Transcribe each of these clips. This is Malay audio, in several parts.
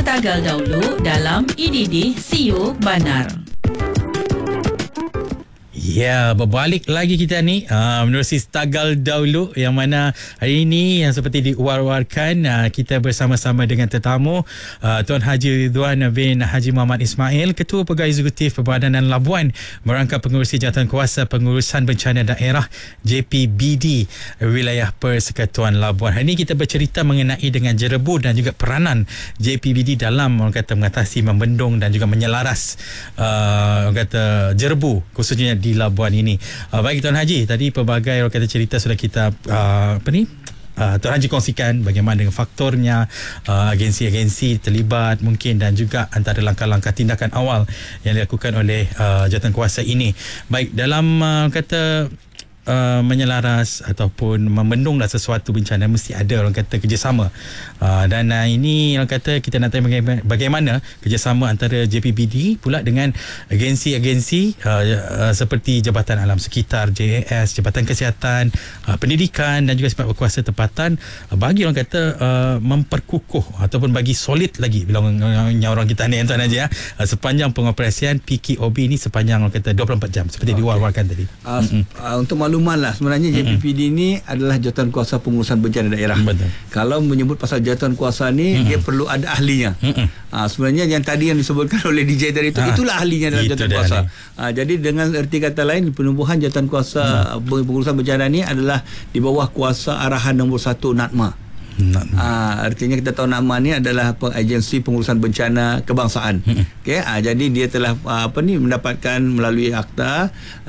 Tagal dahulu dalam IDD Siu Banar. Ya, berbalik lagi kita ni menerusi Tagal dahulu, yang mana hari ini yang seperti diwar-warkan kita bersama-sama dengan tetamu Tuan Haji Ridwan bin Haji Muhammad Ismail, Ketua Pegawai Eksekutif Perbadanan Labuan, merangkap pengurusi Jawatankuasa Pengurusan Bencana Daerah JPBD Wilayah Persekutuan Labuan. Hari ini kita bercerita mengenai dengan jerebu dan juga peranan JPBD dalam orang kata mengatasi, membendung dan juga menyelaras orang kata jerebu khususnya di Labuan ini. Baik Tuan Haji, tadi pelbagai orang kata cerita sudah kita Tuan Haji kongsikan bagaimana dengan faktornya, agensi-agensi terlibat mungkin, dan juga antara langkah-langkah tindakan awal yang dilakukan oleh jawatankuasa ini. Baik, dalam kata menyelaras ataupun membendung sesuatu bencana, mesti ada orang kata kerjasama, dan ini orang kata kita nak tanya bagaimana kerjasama antara JPBD pula dengan agensi-agensi seperti Jabatan Alam Sekitar JAS, Jabatan Kesihatan, Pendidikan dan juga sifat berkuasa tempatan, bagi orang kata memperkukuh ataupun bagi solid lagi bila orang kita ni Tuan Haji, sepanjang pengoperasian PKOB ini sepanjang orang kata 24 jam seperti diwar-warkan tadi. Untuk makluman lah, sebenarnya JPBD ni adalah Jawatankuasa Pengurusan Bencana Daerah. Betul. Kalau menyebut pasal jawatankuasa ni, dia perlu ada ahlinya. Sebenarnya yang tadi yang disebutkan oleh DJ tadi itu, itulah ahlinya dalam jawatankuasa. Jadi dengan erti kata lain, penubuhan Jawatankuasa Pengurusan Bencana ni adalah di bawah kuasa arahan nombor 1 NATMA. Artinya kita tahu NATMA ni adalah agensi pengurusan bencana kebangsaan. Okey, jadi dia telah mendapatkan melalui akta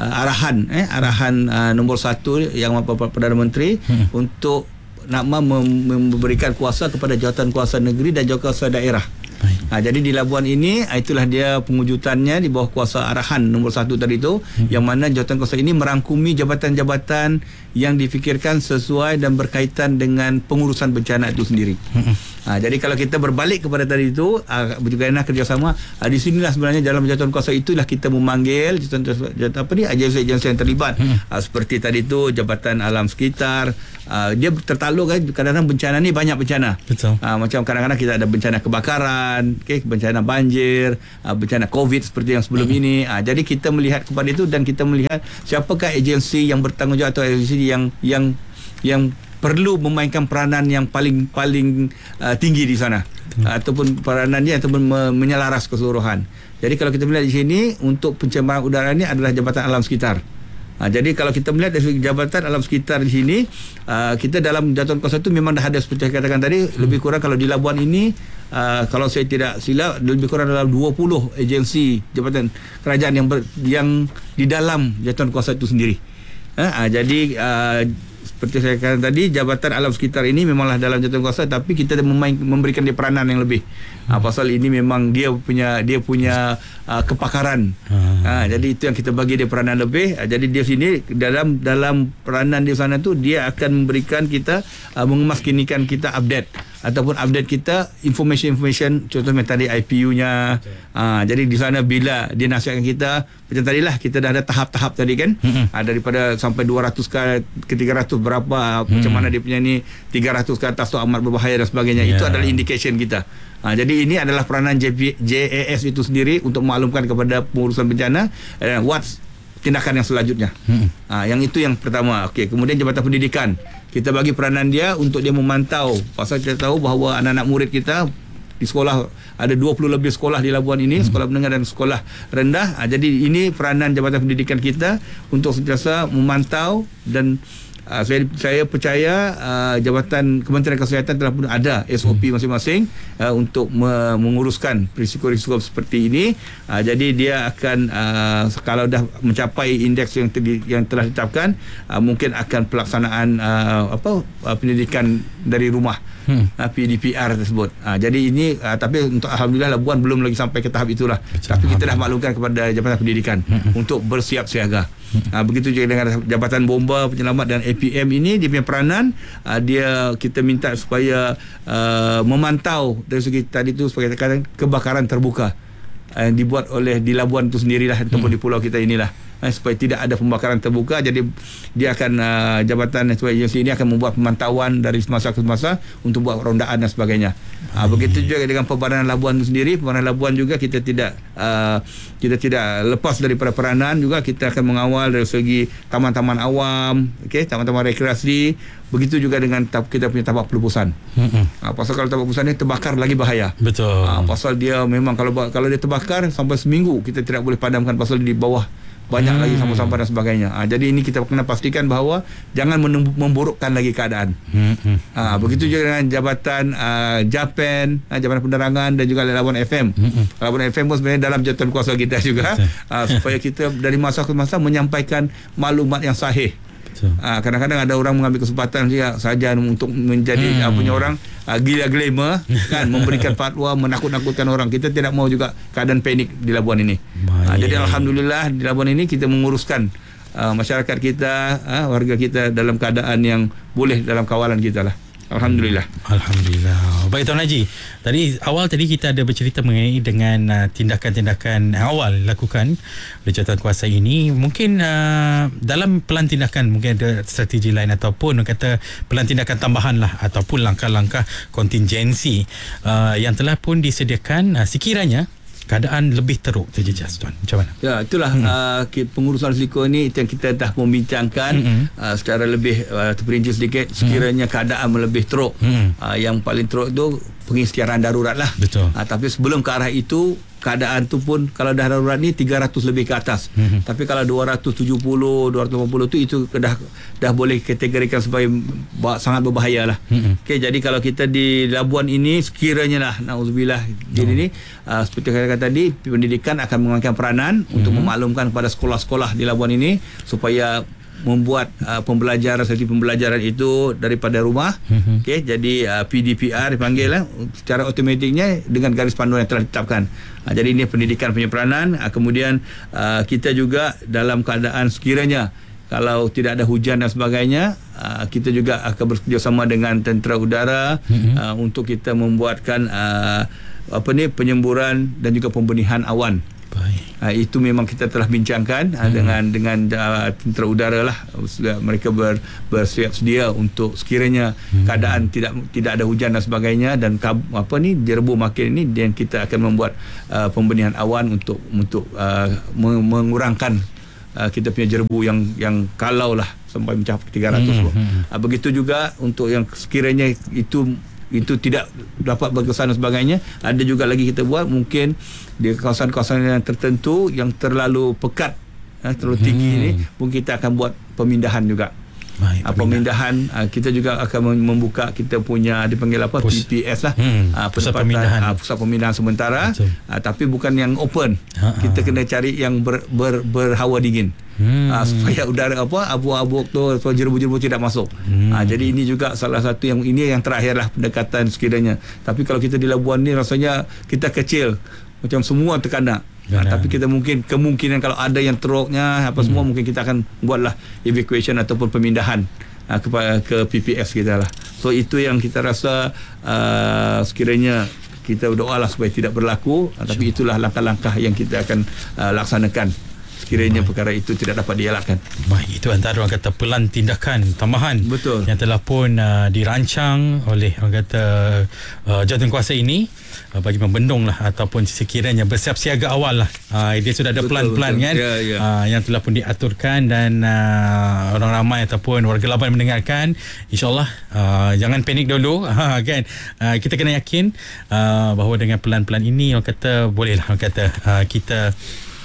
arahan nombor 1 yang Perdana Menteri untuk NATMA memberikan kuasa kepada jawatankuasa negeri dan jawatankuasa daerah. Jadi di Labuan ini itulah dia pengujutannya di bawah kuasa arahan nombor 1 tadi itu, yang mana jawatankuasa ini merangkumi jabatan-jabatan yang difikirkan sesuai dan berkaitan dengan pengurusan bencana itu sendiri. Jadi kalau kita berbalik kepada tadi itu, bagaimana kerjasama, di sinilah sebenarnya dalam jawatankuasa itulah kita memanggil agensi-agensi yang terlibat, seperti tadi itu Jabatan Alam Sekitar. Dia tertakluk kadang-kadang bencana ni banyak bencana. Betul. Macam kadang-kadang kita ada bencana kebakaran, bencana banjir, bencana COVID seperti yang sebelum ini. Jadi kita melihat kepada itu dan kita melihat siapakah agensi yang bertanggungjawab atau agensi yang perlu memainkan peranan yang paling tinggi di sana, ataupun peranan dia ataupun menyelaras keseluruhan. Jadi kalau kita melihat di sini, untuk pencemaran udara ini adalah Jabatan Alam Sekitar. Jadi kalau kita melihat dari Jabatan Alam Sekitar di sini, kita dalam jawatankuasa itu memang dah ada seperti saya katakan tadi, lebih kurang kalau di Labuan ini, kalau saya tidak silap, lebih kurang dalam 20 agensi jabatan kerajaan yang di dalam jawatankuasa itu sendiri. Jadi seperti saya katakan tadi, Jabatan Alam Sekitar ini memanglah dalam jawatankuasa, tapi kita memberikan dia peranan yang lebih. Pasal ini memang dia punya kepakaran. Jadi itu yang kita bagi dia peranan lebih. Jadi dia sini dalam peranan di sana tu, dia akan memberikan kita mengemaskinikan kita update ataupun update kita information, contohnya tadi IPU-nya. Jadi di sana bila dia nasihatkan kita, macam tadilah kita dah ada tahap-tahap tadi kan, daripada sampai 200 ke 300 berapa, macam mana dia punya ni, 300 ke atas tu amat berbahaya dan sebagainya. Itu adalah indication kita. Jadi ini adalah peranan JAS itu sendiri untuk maklumkan kepada pengurusan bencana what's tindakan yang selanjutnya. Yang itu yang pertama. Okey, kemudian Jabatan Pendidikan, kita bagi peranan dia untuk dia memantau, pasal kita tahu bahawa anak-anak murid kita di sekolah ada 20 lebih sekolah di Labuan ini, sekolah menengah dan sekolah rendah. Jadi ini peranan Jabatan Pendidikan kita untuk sentiasa memantau, dan saya percaya Jabatan Kementerian Kesihatan telah pun ada SOP masing-masing untuk menguruskan risiko-risiko seperti ini. Jadi dia akan kalau dah mencapai indeks yang telah ditetapkan, mungkin akan pelaksanaan pendidikan dari rumah, PDPR tersebut. Jadi ini tapi untuk alhamdulillah Labuan belum lagi sampai ke tahap itulah. Tapi kita dah maklumkan kepada Jabatan Pendidikan untuk bersiap siaga. Begitu juga dengan Jabatan Bomba Penyelamat dan APM ini, dia punya peranan, kita minta supaya memantau dari segi tadi tu, sebagai katakan kebakaran terbuka yang dibuat oleh di Labuan itu sendirilah ataupun di pulau kita inilah, supaya tidak ada pembakaran terbuka. Jadi dia akan jabatan agensi ini akan membuat pemantauan dari semasa ke semasa untuk buat rondaan dan sebagainya. Begitu juga dengan Pembadanan Labuan itu sendiri. Pembadanan Labuan juga kita tidak lepas daripada peranan juga. Kita akan mengawal dari segi taman-taman awam, taman-taman rekreasi. Begitu juga dengan kita punya tapak pelupusan. Pasal kalau tapak pelupusan ni terbakar lagi bahaya. Betul. Pasal dia memang kalau dia terbakar sampai seminggu kita tidak boleh padamkan, pasal di bawah banyak lagi sampah-sampah dan sebagainya. Jadi ini kita kena pastikan bahawa jangan memburukkan lagi keadaan. Begitu juga dengan Jabatan Japan, Jabatan Penerangan dan juga Labuan FM. Labuan FM pun sebenarnya dalam jawatankuasa kita juga, supaya kita dari masa ke masa menyampaikan maklumat yang sahih. Kadang-kadang ada orang mengambil kesempatan saja untuk menjadi punya orang gila glamour kan, memberikan fatwa, menakut-nakutkan orang. Kita tidak mau juga keadaan panik di Labuan ini. Jadi alhamdulillah di Labuan ini kita menguruskan masyarakat kita, warga kita dalam keadaan yang boleh dalam kawalan kita lah. Alhamdulillah. Baik Tuan Haji, tadi kita ada bercerita mengenai dengan tindakan-tindakan awal lakukan oleh jawatankuasa ini. Mungkin dalam pelan tindakan mungkin ada strategi lain ataupun kata pelan tindakan tambahan lah, ataupun langkah-langkah kontingensi yang telah pun disediakan sekiranya keadaan lebih teruk terjejas, Tuan. Macam mana? Ya, itulah pengurusan risiko ini yang kita dah membincangkan secara lebih terperinci sedikit. Sekiranya keadaan lebih teruk, yang paling teruk tu pengisytiharan darurat lah. Betul. Tapi sebelum ke arah itu, keadaan tu pun kalau dah darurat ni 300 lebih ke atas. Tapi kalau 270, 250 tu itu dah boleh kategorikan sebagai sangat berbahaya lah. Jadi kalau kita di Labuan ini sekiranya lah, na'udzubillah, jadi ni seperti saya kata tadi, pendidikan akan memainkan peranan untuk memaklumkan kepada sekolah-sekolah di Labuan ini supaya membuat sesi pembelajaran itu daripada rumah. Jadi PDPR dipanggil lah, secara automatiknya dengan garis panduan yang telah ditetapkan. Jadi ini pendidikan penyimpanan. Kemudian kita juga dalam keadaan sekiranya kalau tidak ada hujan dan sebagainya, kita juga akan bekerjasama dengan tentera udara untuk kita membuatkan penyemburan dan juga pembenihan awan. Itu memang kita telah bincangkan dengan tentera udara lah. Mereka bersiap sedia untuk sekiranya keadaan tidak ada hujan dan sebagainya, dan jerebu makin ini, dan kita akan membuat pembenihan awan untuk mengurangkan kita punya jerebu yang kalau lah sampai mencapai 300. Begitu juga untuk yang sekiranya itu tidak dapat berkesan dan sebagainya, ada juga lagi kita buat mungkin di kawasan-kawasan yang tertentu yang terlalu pekat, terlalu tinggi ini, mungkin kita akan buat pemindahan juga. Pemindahan kita juga akan membuka kita punya dipanggil PPS lah, pusat pemindahan sementara. Tapi bukan yang open. Kita kena cari yang berhawa dingin. Supaya udara abu-abu tu, supaya jerebu-jerebu tidak masuk. Jadi ini juga salah satu yang terakhir lah pendekatan sekiranya. Tapi kalau kita di Labuan ni rasanya kita kecil, macam semua terkena. Tapi kita mungkin kemungkinan kalau ada yang teruknya semua, mungkin kita akan buatlah evacuation ataupun pemindahan ke PPS kita lah. So itu yang kita rasa sekiranya kita berdoa lah supaya tidak berlaku. Tapi itulah langkah-langkah yang kita akan laksanakan sekiranya perkara itu tidak dapat dielakkan. Baik, itu antara orang kata pelan tindakan tambahan. Betul. Yang telah pun dirancang oleh orang kata jawatankuasa ini bagi membendung lah ataupun sekiranya bersiap siaga awal lah. Dia sudah ada pelan-pelan kan, yang telah pun diaturkan, dan orang ramai ataupun warga Labuan mendengarkan, InsyaAllah jangan panik dulu kan. Kita kena yakin bahawa dengan pelan-pelan ini orang kata bolehlah orang kata kita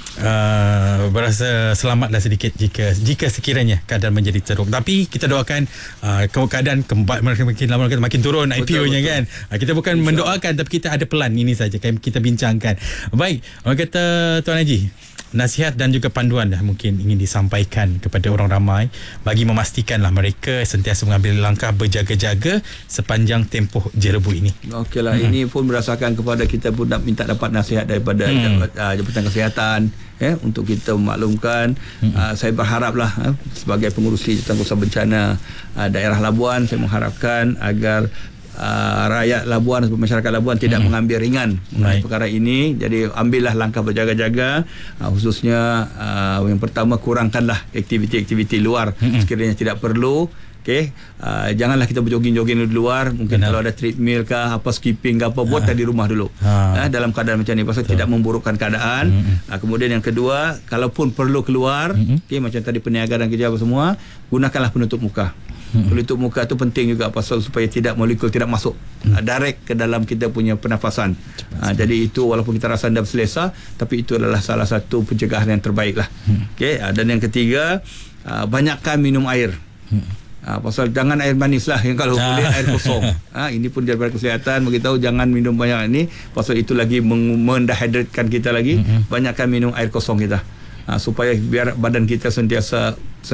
berasa selamatlah sedikit jika sekiranya keadaan menjadi teruk. Tapi kita doakan keadaan makin turun IPO-nya kan. Kita bukan mendoakan, tapi kita ada pelan ini saja kan, kita bincangkan. Baik, orang kata Tuan Haji, nasihat dan juga panduan dah mungkin ingin disampaikan kepada orang ramai bagi memastikanlah mereka sentiasa mengambil langkah berjaga-jaga sepanjang tempoh jerebu ini. Okeylah, ini pun berdasarkan kepada kita pun nak minta dapat nasihat daripada Jabatan Kesihatan untuk kita memaklumkan. Saya berharaplah sebagai pengurusi Jawatankuasa Bencana daerah Labuan, saya mengharapkan agar rakyat Labuan, masyarakat Labuan tidak mengambil ringan mengenai perkara ini. Jadi ambillah langkah berjaga-jaga, khususnya yang pertama, kurangkanlah aktiviti-aktiviti luar sekiranya tidak perlu. Okey, janganlah kita berjoging-joging di luar. Mungkin kalau ada treadmill ke apa, skipping ke apa, buat di rumah dulu. Dalam keadaan macam ni, pasal tidak memburukkan keadaan. Kemudian yang kedua, kalaupun perlu keluar, okey, macam tadi perniagaan dan kerja apa semua, gunakanlah penutup muka. Penutup muka tu penting juga pasal supaya tidak molekul tidak masuk direct ke dalam kita punya pernafasan. Jadi itu walaupun kita rasa anda berselesa, tapi itu adalah salah satu pencegahan yang terbaik lah. Okey, dan yang ketiga, banyakkan minum air. Pasal jangan air manis lah, yang kalau boleh air kosong. Ini pun daripada kesihatan beritahu jangan minum banyak ini, pasal itu lagi mendehydratekan kita lagi. Banyakkan minum air kosong kita, supaya biar badan kita sentiasa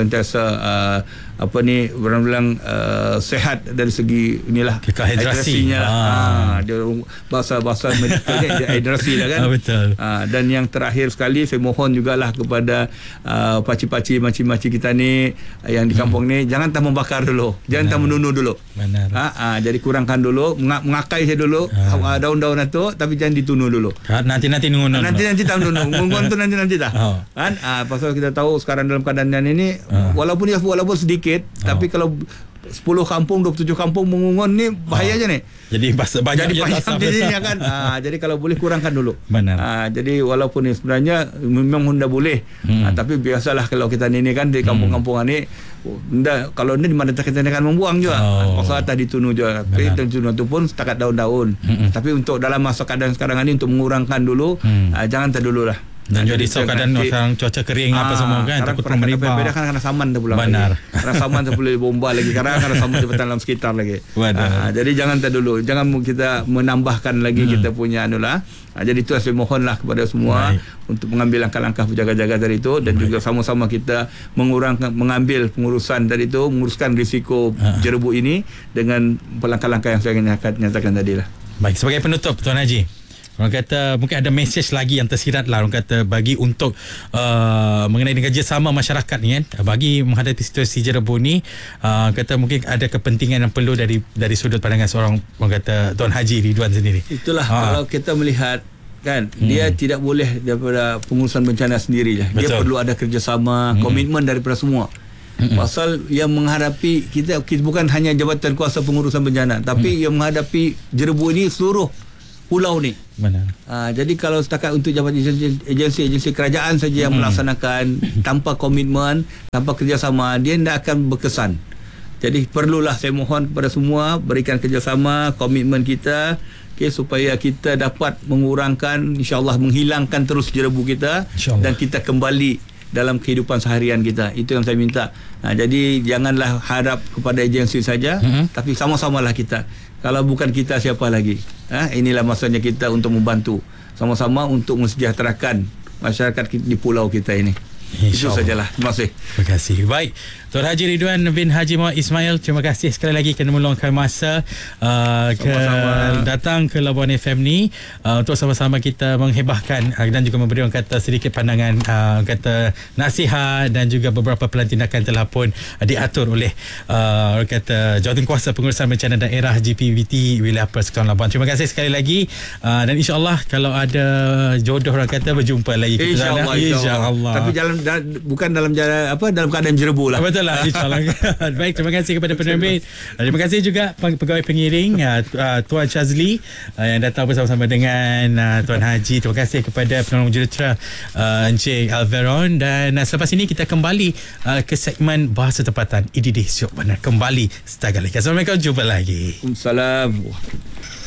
bilang sehat dari segi inilah hidrasinya. Dia bahasa medikalnya hidrasi lah kan. Betul. Dan yang terakhir sekali, saya mohon jugalah kepada pakcik-pakcik, makcik-makcik kita ni yang di kampung ni, jangan tak membakar dulu, jangan tak menunu dulu. Benar. Jadi kurangkan dulu, mengakai saya dulu daun-daun itu, tapi jangan ditunu dulu. Nanti nungun. Nanti tak menunu. Ngungun tu nanti dah. Kan? Pasal kita tahu sekarang dalam keadaan ini, walaupun sedikit, tapi kalau 10 kampung, 27 kampung mengungun ni bahaya je ni. Jadi banyak jadinya kan. Jadi kalau boleh kurangkan dulu. Benar. Jadi walaupun ni sebenarnya memang hendak boleh, tapi biasalah kalau kita ni kan di kampung-kampungan ni, kalau ni di mana kita akan membuang juga. Pasal atas ditunu juga. Tapi ditunu tu pun setakat daun-daun. Tapi untuk dalam masa keadaan sekarang ni, untuk mengurangkan dulu, jangan tak dulu lah. Dan jadi risau keadaan orang cuaca kering apa semua kan, takut meribah. Beda kan kena saman tu pula. Benar. Kena saman tu boleh bomba lagi, karena kena saman di dalam sekitar lagi. Jadi jangan tak dulu, jangan kita menambahkan lagi kita punya anulah. Jadi itu saya mohonlah kepada semua untuk mengambil langkah-langkah berjaga-jaga dari itu, dan juga sama-sama kita mengambil pengurusan dari itu, menguruskan risiko jerebu ini dengan langkah-langkah yang saya nyatakan tadi lah. Baik, sebagai penutup Tuan Haji, orang kata mungkin ada mesej lagi yang tersirat lah, orang kata bagi untuk mengenai dengan kerjasama masyarakat ni kan, bagi menghadapi situasi jerebu ni, kata mungkin ada kepentingan yang perlu dari sudut pandangan seorang, orang kata Tuan Haji Ridwan sendiri. Itulah kalau kita melihat kan, dia tidak boleh daripada pengurusan bencana sendiri je. Dia perlu ada kerjasama, komitmen daripada semua. Pasal yang menghadapi kita bukan hanya Jabatan Kuasa Pengurusan Bencana, tapi yang menghadapi jerebu ini seluruh pulau ni. Benar. Jadi kalau setakat untuk jabatan agensi kerajaan saja yang melaksanakan tanpa komitmen, tanpa kerjasama, dia tidak akan berkesan. Jadi perlulah saya mohon kepada semua berikan kerjasama, komitmen kita, supaya kita dapat mengurangkan, insya-Allah menghilangkan terus jerebu kita, dan kita kembali dalam kehidupan seharian kita. Itu yang saya minta. Jadi janganlah harap kepada agensi saja, tapi sama-samalah kita. Kalau bukan kita, siapa lagi? Inilah masanya kita untuk membantu sama-sama untuk mensejahterakan masyarakat di pulau kita ini. Itu sajalah. Terima kasih. Terima kasih. Baik, Tuan Haji Ridwan bin Haji Muhammad Ismail, terima kasih sekali lagi kerana meluangkan masa datang ke Labuan FM ni untuk sama-sama kita menghebahkan dan juga memberi orang kata sedikit pandangan, kata nasihat, dan juga beberapa pelan tindakan telah pun diatur oleh orang kata Jawatan Kuasa Pengurusan Bencana Daerah JPBT Wilayah Persekutuan Labuan. Terima kasih sekali lagi, dan insya-Allah kalau ada jodoh orang kata berjumpa lagi kita. Insya-Allah. Tapi bukan dalam keadaan jerebu lah. Betul lah, insyaAllah. Baik, terima kasih kepada penerbit. Terima kasih juga pegawai pengiring Tuan Shazli yang datang bersama-sama dengan Tuan Haji. Terima kasih kepada penolong jurutera Encik Alveron. Dan selepas ini kita kembali ke segmen Bahasa Tempatan IDD Syok Benar. Kembali sekejap lagi. Assalamualaikum, jumpa lagi. Waalaikumsalam.